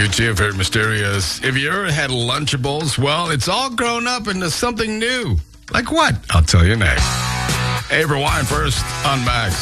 You too, very mysterious. If you ever had Lunchables, well, it's all grown up into something new. Like what? I'll tell you next. Hey, Rewind first on Max.